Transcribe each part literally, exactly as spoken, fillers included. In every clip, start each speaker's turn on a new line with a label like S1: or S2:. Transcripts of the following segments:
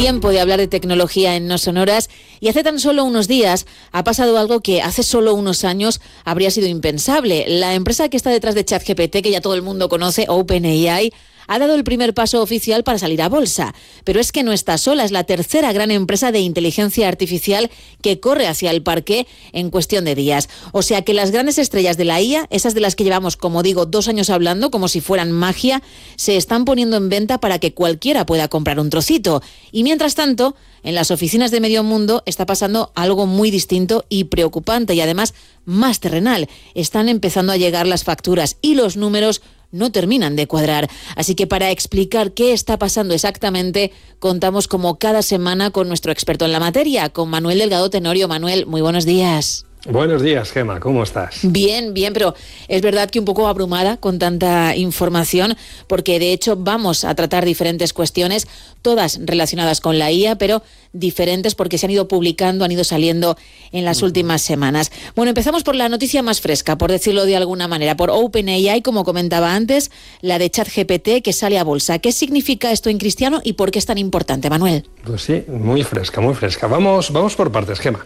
S1: Tiempo de hablar de tecnología en No Sonoras, y hace tan solo unos días ha pasado algo que hace solo unos años habría sido impensable. La empresa que está detrás de ChatGPT, que ya todo el mundo conoce, OpenAI, ha dado el primer paso oficial para salir a bolsa. Pero es que no está sola, es la tercera gran empresa de inteligencia artificial que corre hacia el parqué en cuestión de días. O sea que las grandes estrellas de la I A, esas de las que llevamos, como digo, dos años hablando, como si fueran magia, se están poniendo en venta para que cualquiera pueda comprar un trocito. Y mientras tanto, en las oficinas de medio mundo está pasando algo muy distinto y preocupante, y además más terrenal. Están empezando a llegar las facturas y los números no terminan de cuadrar. Así que para explicar qué está pasando exactamente, contamos como cada semana con nuestro experto en la materia, con Manuel Delgado Tenorio. Manuel, muy buenos días.
S2: Buenos días, Gemma, ¿cómo estás?
S1: Bien, bien, pero es verdad que un poco abrumada con tanta información, porque de hecho vamos a tratar diferentes cuestiones, todas relacionadas con la I A, pero diferentes porque se han ido publicando, han ido saliendo en las uh-huh. últimas semanas. Bueno, empezamos por la noticia más fresca, por decirlo de alguna manera, por OpenAI, como comentaba antes, la de ChatGPT que sale a bolsa. ¿Qué significa esto en cristiano y por qué es tan importante, Manuel?
S2: Pues sí, muy fresca, muy fresca. Vamos, vamos por partes, Gemma.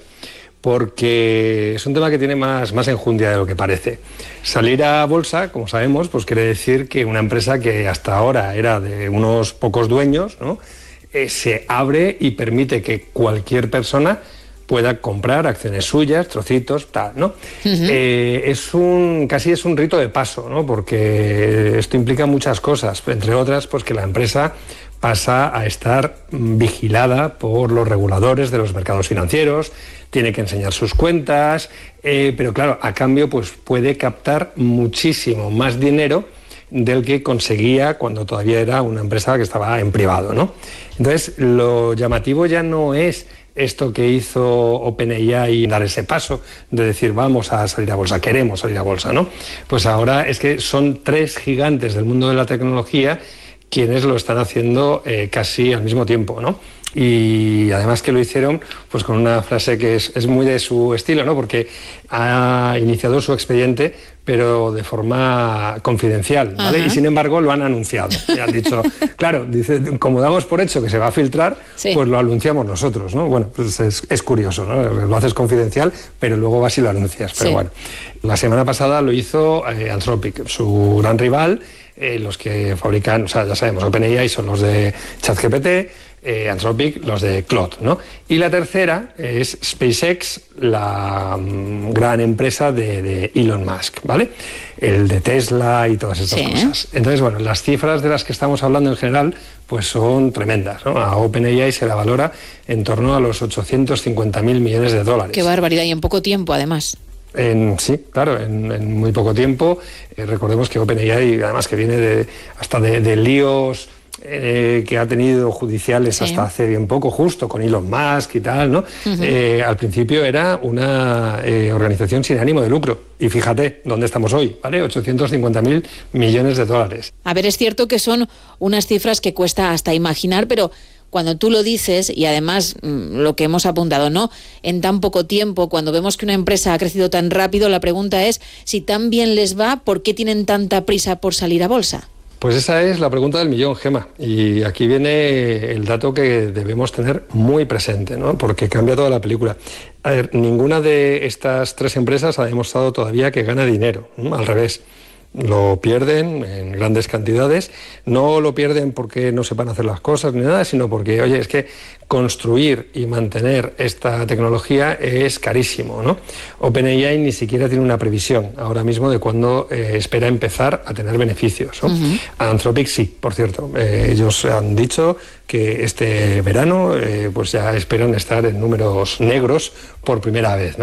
S2: Porque es un tema que tiene más, más enjundia de lo que parece. Salir a bolsa, como sabemos, pues quiere decir que una empresa que hasta ahora era de unos pocos dueños, ¿no? eh, se abre y permite que cualquier persona pueda comprar acciones suyas, trocitos, tal, ¿no? Uh-huh. Eh, es un, casi es un rito de paso, ¿no? Porque esto implica muchas cosas, entre otras, pues que la empresa pasa a estar vigilada por los reguladores de los mercados financieros, tiene que enseñar sus cuentas, eh, pero claro, a cambio pues puede captar muchísimo más dinero del que conseguía cuando todavía era una empresa que estaba en privado, ¿no? Entonces, lo llamativo ya no es esto que hizo OpenAI, dar ese paso de decir vamos a salir a bolsa, queremos salir a bolsa, ¿no? Pues ahora es que son tres gigantes del mundo de la tecnología quienes lo están haciendo eh, casi al mismo tiempo, ¿no? Y además que lo hicieron pues con una frase que es, es muy de su estilo, ¿no? Porque ha iniciado su expediente, pero de forma confidencial, ¿vale? Uh-huh. Y sin embargo lo han anunciado. Y han dicho, claro, dice, como damos por hecho que se va a filtrar, sí, pues lo anunciamos nosotros, ¿no? Bueno, pues es, es curioso, ¿no? Lo haces confidencial, pero luego vas y lo anuncias. Pero sí, bueno, la semana pasada lo hizo eh, Anthropic, su gran rival, eh, los que fabrican, o sea, ya sabemos, OpenAI son los de ChatGPT, Eh, Anthropic, los de Claude, ¿no? Y la tercera es SpaceX, la um, gran empresa de, de Elon Musk, ¿vale? El de Tesla y todas estas sí. cosas. Entonces, bueno, las cifras de las que estamos hablando en general pues son tremendas, ¿no? A OpenAI se la valora en torno a los ochocientos cincuenta mil millones de dólares.
S1: Qué barbaridad, y en poco tiempo, además.
S2: En, sí, claro, en, en muy poco tiempo. Eh, recordemos que OpenAI, además que viene de, hasta de, de líos Eh, que ha tenido judiciales sí. hasta hace bien poco, justo con Elon Musk y tal, ¿no? Uh-huh. Eh, al principio era una eh, organización sin ánimo de lucro. Y fíjate dónde estamos hoy, ¿vale? ochocientos cincuenta mil millones de dólares.
S1: A ver, es cierto que son unas cifras que cuesta hasta imaginar, pero cuando tú lo dices, y además lo que hemos apuntado, ¿no? En tan poco tiempo, cuando vemos que una empresa ha crecido tan rápido, la pregunta es, si tan bien les va, ¿por qué tienen tanta prisa por salir a bolsa?
S2: Pues esa es la pregunta del millón, Gemma. Y aquí viene el dato que debemos tener muy presente, ¿no? Porque cambia toda la película. A ver, ninguna de estas tres empresas ha demostrado todavía que gana dinero, ¿no? Al revés. Lo pierden en grandes cantidades, no lo pierden porque no sepan hacer las cosas ni nada, sino porque, oye, es que construir y mantener esta tecnología es carísimo, ¿no? OpenAI ni siquiera tiene una previsión ahora mismo de cuándo eh, espera empezar a tener beneficios, ¿no? Uh-huh. Anthropic sí, por cierto, eh, ellos han dicho que este verano eh, pues ya esperan estar en números negros por primera vez, ¿no?